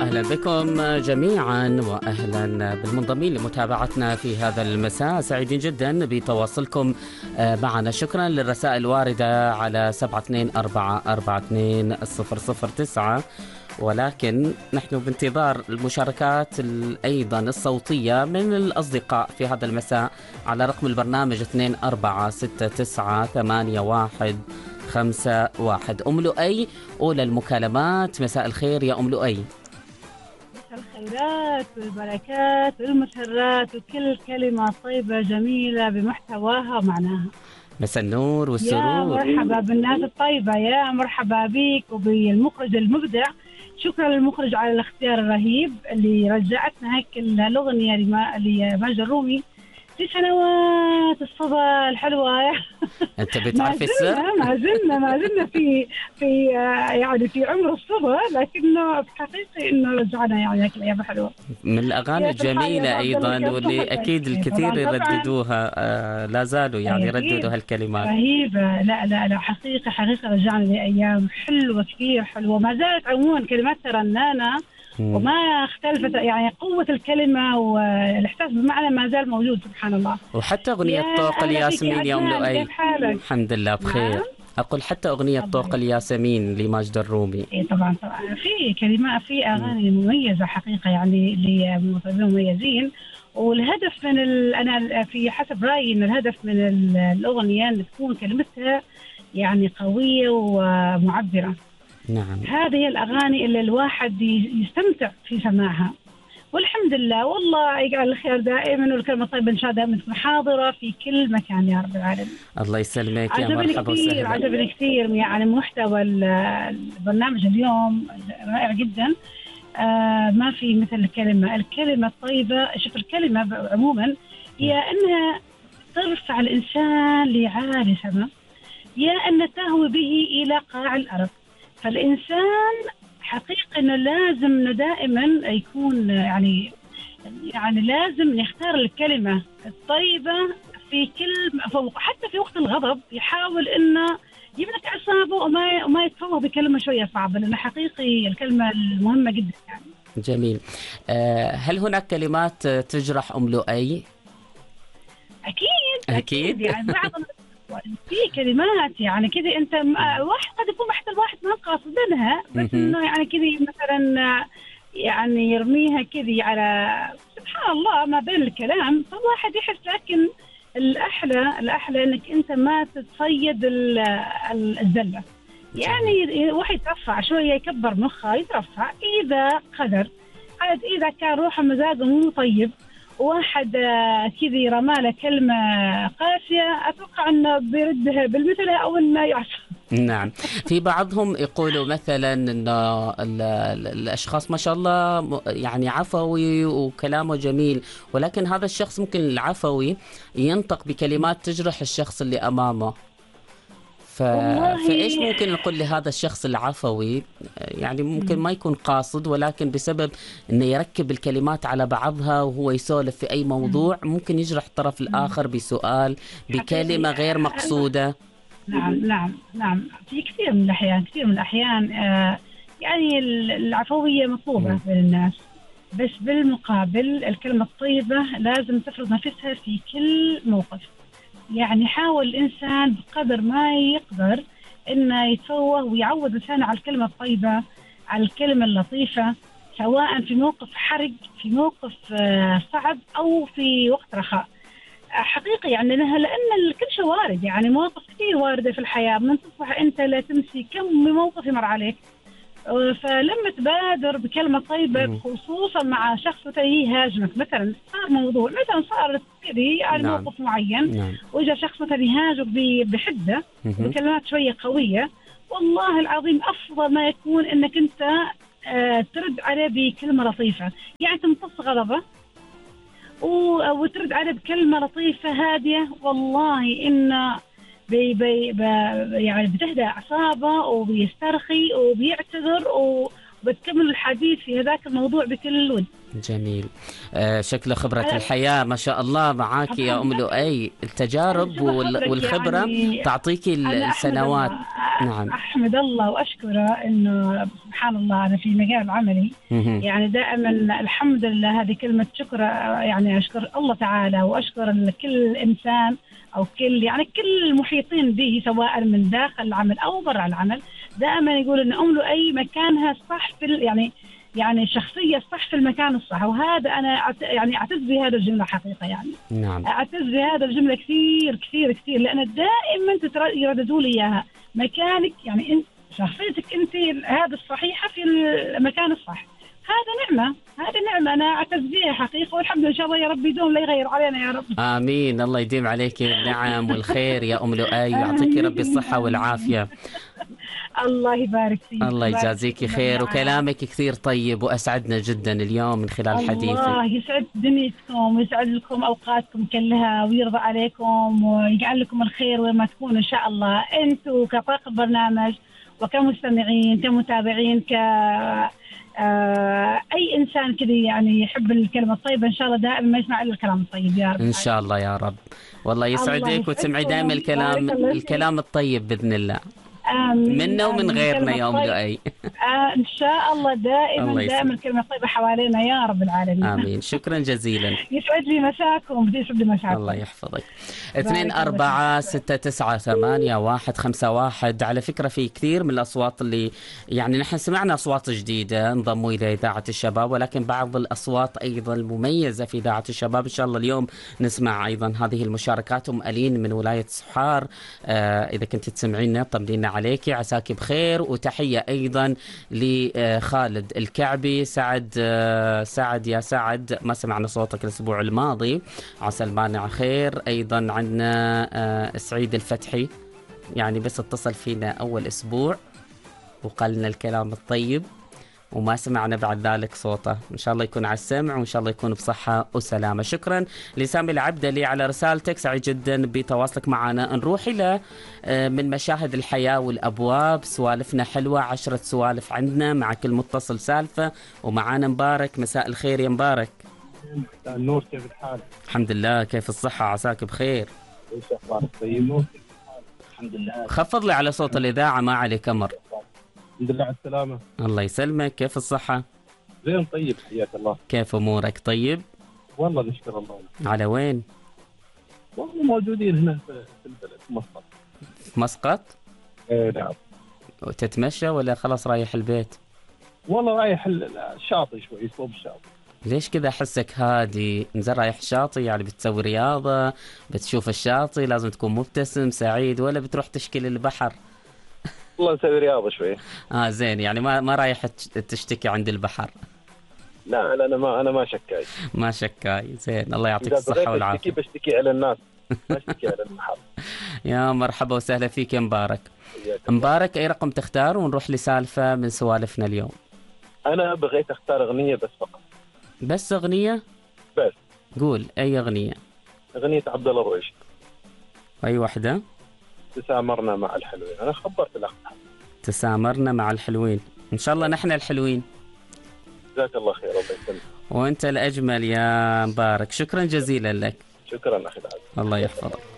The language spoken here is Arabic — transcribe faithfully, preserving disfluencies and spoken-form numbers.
أهلا بكم جميعا وأهلا بالمنضمين لمتابعتنا في هذا المساء. سعيدين جدا بتواصلكم معنا. شكرا للرسائل الواردة على سبعة اثنين أربعة أربعة اثنين صفر صفر تسعة، ولكن نحن بانتظار المشاركات أيضا الصوتية من الأصدقاء في هذا المساء على رقم البرنامج اثنين أربعة ستة تسعة ثمانية واحد خمسة واحد. أم لؤي أولى المكالمات. مساء الخير يا أم لؤي. مساء الخيرات والبركات والمسرات وكل كلمة طيبة جميلة بمحتواها ومعناها. مساء النور والسرور. يا مرحبا بالناس الطيبة، يا مرحبا بك وبالمخرج المبدع. شكرا للمخرج على الاختيار الرهيب اللي رجعتنا هيك الأغنية لماجد الرومي في سنوات الصبا الحلوة. أنت بتعرف السر؟ ما زلنا ما زلنا في في يعني في عمر الصبا، لكنه حقيقي إنه رجعنا يعني هيك الأيام الحلوة. من الأغاني الجميلة أيضا واللي أكيد الكثير يرددوها، آه لا زالوا يعني يرددوا هالكلمات. رهيبة. لا لا لا حقيقة حقيقة رجعنا لأيام حلوة كثير حلوة. ما زالت عموما كلمات ترنانة وما اختلفت، يعني قوة الكلمة والإحساس بالمعنى ما زال موجود سبحان الله. وحتى أغنية طوق الياسمين يا أم لؤي. الحمد لله بخير. نعم؟ أقول حتى أغنية طوق الياسمين لماجد الرومي. إيه طبعا طبعا في كلمات، في أغاني مميزة حقيقة يعني لمطربين مميزين. والهدف من ال... أنا في حسب رأيي إن الهدف من الأغنية أن تكون كلمتها يعني قوية ومعبرة. نعم. هذه الأغاني اللي الواحد يستمتع في سماعها، والحمد لله والله يجعل الخير دائما والكلمة الطيبة إن شاء الله دائما تكون حاضرة في كل مكان يا رب العالمين. الله يسلمك يا مرحبا وسهلا. عجبني كثير يعني محتوى البرنامج اليوم رائع جدا. آه ما في مثل الكلمة الكلمة الطيبة. شوف الكلمة عموما هي أنها ترفع الإنسان لعالي سما، يا أن تهوي به إلى قاع الأرض. فالإنسان حقيقة إنه لازم دائما يكون يعني يعني لازم يختار الكلمة الطيبة في كل فوق، حتى في وقت الغضب يحاول إنه يملك أعصابه وما وما يتفوه بكلمة شوية صعبة، لأن حقيقي الكلمة المهمة جدا يعني. جميل. أه هل هناك كلمات تجرح أم لؤي؟ أكيد أكيد, أكيد يعني بعض في كلمات يعني كذا انت واحد قد يكون حتى الواحد ما قاصد منها، بس انه يعني كذا مثلا يعني يرميها كذا على سبحان الله ما بين الكلام، فالواحد يحس. لكن الاحلى الاحلى انك انت ما تتصيد الزله، يعني واحد يترفع شويه يكبر مخه يترفع اذا قدر. عاد اذا كان روحه مزاجه مو طيب واحد كذي رماله كلمة قاسية، أتوقع أنه بيردها بالمثل أو أنه يعصر. نعم. في بعضهم يقولوا مثلا أن الأشخاص ما شاء الله يعني عفوي وكلامه جميل، ولكن هذا الشخص ممكن العفوي ينطق بكلمات تجرح الشخص اللي أمامه. ف... فإيش ممكن نقول لهذا الشخص العفوي؟ يعني ممكن ما يكون قاصد، ولكن بسبب أنه يركب الكلمات على بعضها وهو يسولف في أي موضوع ممكن يجرح الطرف الآخر بسؤال بكلمة غير مقصودة. نعم نعم نعم في كثير من الأحيان كثير من الأحيان آه يعني العفوية مطلوبة من الناس، بس بالمقابل الكلمة الطيبة لازم تفرض نفسها في كل موقف. يعني حاول الإنسان بقدر ما يقدر إنه يتفوه ويعود لسانه على الكلمة الطيبة، على الكلمة اللطيفة، سواء في موقف حرج، في موقف صعب، أو في وقت رخاء. حقيقة يعني لأن كل شيء وارد، يعني مواقف كثير واردة في الحياة، من تصبح أنت لا تنسي كم من موقف يمر عليك. فلما تبادر بكلمة طيبة خصوصا مع شخص يهاجمك، مثلا صار موضوع مثلا صار كذي يعني نعم. موقف معين نعم. وإجا شخص مثلا يهاجمك بحدة بكلمات شوية قوية، والله العظيم أفضل ما يكون إنك أنت آه ترد عليه بكلمة لطيفة، يعني تمتص غضبه وترد عليه بكلمة لطيفة هادية. والله إن بي بي بي يعني بتهدى أعصابه وبيسترخي وبيعتذر وبتكمل الحديث في هذاك الموضوع بكل ود. جميل. آه شكل خبرة أه الحياة ما شاء الله معاك يا أم لؤي. التجارب والخبرة يعني تعطيكي السنوات. نعم. احمد الله واشكره انه سبحان الله انا في مجال عملي يعني دائما الحمد لله، هذه كلمه شكر، يعني اشكر الله تعالى واشكر كل انسان او كل يعني كل المحيطين به سواء من داخل العمل او برا العمل. دائما يقول ان ام لؤي مكانها الصح في يعني يعني الشخصيه الصح في المكان الصح، وهذا انا يعني اعتز بهذا الجمله حقيقه يعني. نعم. اعتز بهذا الجمله كثير كثير كثير، لان دائما يرددوا لي اياها، مكانك يعني انت شخصيتك انت هذا الصحيحه في المكان الصح. هذا نعمه، هذا نعمه انا اعتز بها حقيقه، والحمد لله ان شاء الله يا رب يدوم لا يغير علينا يا رب. امين. الله يديم عليك النعم والخير يا ام لؤي، ويعطيك ربي الصحه والعافيه. الله يبارك فيك. الله يجازيك خير، وكلامك كثير طيب وأسعدنا جدا اليوم من خلال حديثك. الله يسعد دنيتكم ويسعد لكم أوقاتكم كلها ويرضى عليكم ويجعل لكم الخير وين ما تكونوا إن شاء الله، أنتوا كطاقم برنامج وكمستمعين كمتابعين ك آه أي إنسان كذا يعني يحب الكلمة الطيبة إن شاء الله دائما ما يسمع إلا الكلام الطيب يا رب. إن شاء الله يا رب. والله يسعدك وتسمعي دائما الكلام الكلام الطيب بإذن الله. آمين. منا ومن غيرنا يا أم لؤي. آه إن شاء الله دائما الله دائما الكلمة طيبة حوالينا يا رب العالمين. آمين. شكرا جزيلا. يسعد لي مساكم، يسعد لي مساكم. الله يحفظك. اثنين أربعة ستة تسعة ثمانية واحد خمسة واحد. على فكرة في كثير من الأصوات اللي يعني نحن سمعنا أصوات جديدة انضموا إلى إذاعة الشباب، ولكن بعض الأصوات أيضا المميزة في إذاعة الشباب. إن شاء الله اليوم نسمع أيضا هذه المشاركات. أم ألين من ولاية صحار، آه إذا كنت تسمعينا طمنينا عليكي، عساك بخير. وتحية أيضا لخالد الكعبي. سعد سعد يا سعد ما سمعنا صوتك الأسبوع الماضي، عسى المانع خير. أيضا عندنا سعيد الفتحي يعني بس اتصل فينا أول أسبوع وقال لنا الكلام الطيب وما سمعنا بعد ذلك صوته. إن شاء الله يكون على السمع وإن شاء الله يكون بصحة وسلامة. شكرا لسامي العبدلي على رسالتك، سعيد جدا بتواصلك معنا. نروح إلى من مشاهد الحياة والأبواب. سوالفنا حلوة، عشرة سوالف عندنا مع كل متصل سالفة. ومعانا مبارك. مساء الخير يا مبارك. النور، كيف الحال؟ الحمد لله. كيف الصحة؟ عساك بخير. ايش اخبارك؟ طيب. نور الحمد لله. خفض لي على صوت الإذاعة، ما عليك أمر. الحمد لله على السلامة. الله يسلمك. كيف الصحة؟ زين طيب، حياك الله. كيف أمورك؟ طيب والله نشكر الله. على وين؟ والله موجودين هنا في البلد في مسقط. في مسقط؟ ايه نعم. وتتمشى ولا خلاص رايح البيت؟ والله رايح الشاطئ شوي، صوب الشاطئ. ليش كذا أحسك هادي؟ نزل رايح شاطئ يعني بتسوي رياضة، بتشوف الشاطئ، لازم تكون مبتسم سعيد، ولا بتروح تشكل البحر؟ والله نسوي رياضة شوي. اه زين، يعني ما ما رايح تشتكي عند البحر؟ لا لا، انا ما انا ما شكاي. ما شكاي. زين، الله يعطيك الصحة والعافية. بشتكي بشتكي على الناس، ما اشتكي على البحر. يا مرحبا وسهلا فيك يا مبارك. مبارك، اي رقم تختار ونروح لسالفة من سوالفنا اليوم؟ انا بغيت اختار اغنية بس فقط. بس اغنية؟ بس. قول اي اغنية. اغنية عبد الله الرويشي. اي واحدة؟ تسامرنا مع الحلوين. انا خبرت الاخ. تسامرنا مع الحلوين. ان شاء الله نحن الحلوين. جزاك الله خير. الله يسلمك. وانت الاجمل يا مبارك. شكرا جزيلا لك. شكرا اخي العزيز. الله يحفظك.